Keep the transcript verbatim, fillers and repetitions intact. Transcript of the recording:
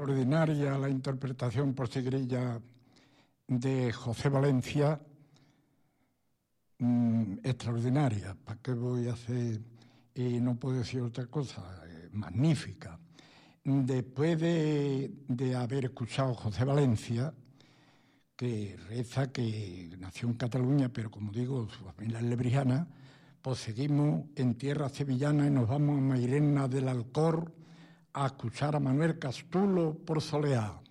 extraordinaria la interpretación por sigrilla de José Valencia, mmm, extraordinaria. ¿Para qué voy a hacer? Y no puedo decir otra cosa, eh, magnífica. Después de, de haber escuchado José Valencia, que reza que nació en Cataluña, pero como digo, su familia es lebrijana, pues seguimos en tierra sevillana y nos vamos a Mairena del Alcor a escuchar a Manuel Castulo por Soleá.